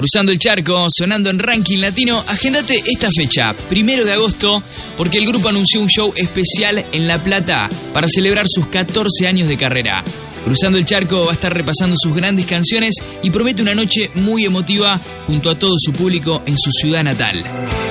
Cruzando el Charco, sonando en Ranking Latino, agéndate esta fecha, 1 de agosto, porque el grupo anunció un show especial en La Plata para celebrar sus 14 años de carrera. Cruzando el Charco va a estar repasando sus grandes canciones y promete una noche muy emotiva junto a todo su público en su ciudad natal.